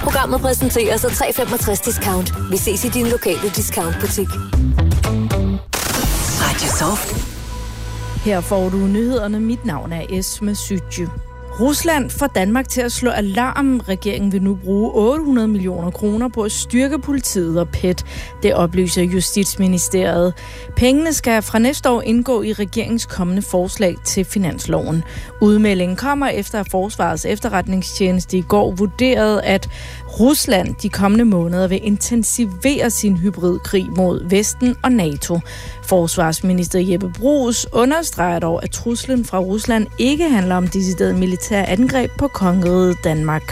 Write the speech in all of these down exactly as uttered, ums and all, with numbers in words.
Programmet præsenteres af tre komma femogtres discount. Vi ses i din lokale discountbutik. Radio Soft. Her får du nyhederne. Mit navn er Esme Sytje. Rusland får Danmark til at slå alarm. Regeringen vil nu bruge otte hundrede millioner kroner på at styrke politiet og P E T. Det oplyser Justitsministeriet. Pengene skal fra næste år indgå i regeringens kommende forslag til finansloven. Udmeldingen kommer efter, at Forsvarets efterretningstjeneste i går vurderede, at Rusland de kommende måneder vil intensivere sin hybridkrig mod Vesten og NATO. Forsvarsminister Jeppe Bruus understreger dog, at truslen fra Rusland ikke handler om decideret militær angreb på kongeriget Danmark.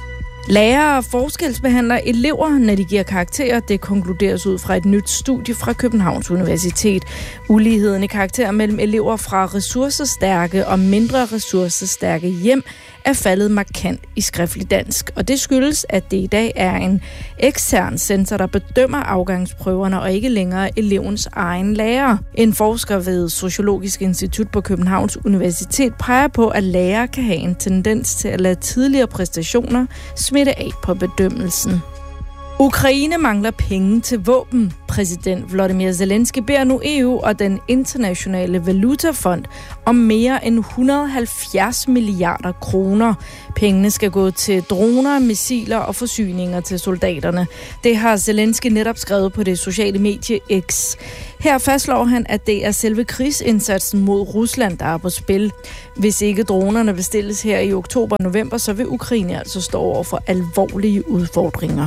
Lærere forskelsbehandler elever, når de giver karakterer. Det konkluderes ud fra et nyt studie fra Københavns Universitet. Uligheden i karakterer mellem elever fra ressourcestærke og mindre ressourcestærke hjem er faldet markant i skriftlig dansk. Og det skyldes, at det i dag er en ekstern censor, der bedømmer afgangsprøverne og ikke længere elevens egen lærer. En forsker ved Sociologisk Institut på Københavns Universitet peger på, at lærere kan have en tendens til at lade tidligere præstationer smitte af på bedømmelsen. Ukraine mangler penge til våben. Præsident Volodymyr Zelensky beder nu E U og den internationale valutafond om mere end et hundrede og halvfjerds milliarder kroner. Pengene skal gå til droner, missiler og forsyninger til soldaterne. Det har Zelensky netop skrevet på det sociale medie X. Her fastslår han, at det er selve krigsindsatsen mod Rusland, der er på spil. Hvis ikke dronerne bestilles her i oktober-november, så vil Ukraine altså stå over for alvorlige udfordringer.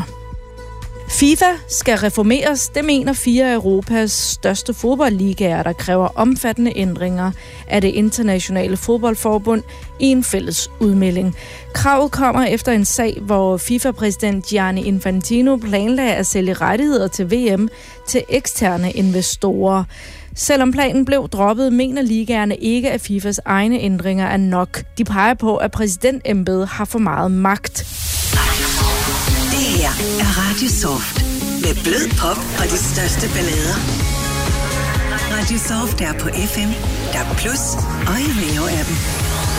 FIFA skal reformeres. Det mener fire af Europas største fodboldligaer, der kræver omfattende ændringer af det internationale fodboldforbund i en fælles udmelding. Kravet kommer efter en sag, hvor FIFA-præsident Gianni Infantino planlagde at sælge rettigheder til V M til eksterne investorer. Selvom planen blev droppet, mener ligaerne ikke, at FIFAs egne ændringer er nok. De peger på, at præsidentembedet har for meget magt. Det her er Radio Soft med blød pop og de største ballader. Radio Soft er på F M, D A B plus og i Neo-appen.